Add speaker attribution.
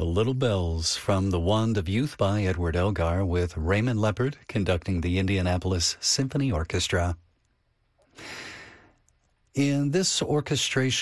Speaker 1: The Little Bells from The Wand of Youth by Edward Elgar, with Raymond Leppard conducting the Indianapolis Symphony Orchestra. In this orchestration,